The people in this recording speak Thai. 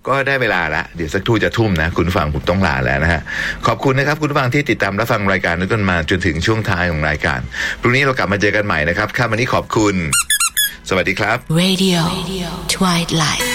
ก็ได้เวลาละเดี๋ยวสักครู่จะทุ่มนะคุณผู้ฟังผมต้องลาแล้วนะฮะขอบคุณนะครับคุณผู้ฟังที่ติดตามรับฟังรายการนี้กันมาจนถึงช่วงท้ายของรายการพรุ่งนี้เรากลับมาเจอกันใหม่นะครับค่ำวันนี้ขอบคุณสวัสดีครับ Radio Twilight